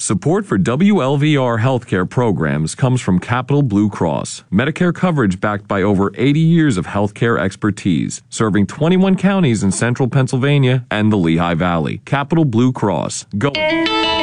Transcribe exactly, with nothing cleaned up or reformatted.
Support for W L V R healthcare programs comes from Capital Blue Cross, Medicare coverage backed by over eighty years of healthcare expertise, serving twenty-one counties in central Pennsylvania and the Lehigh Valley. Capital Blue Cross. Go.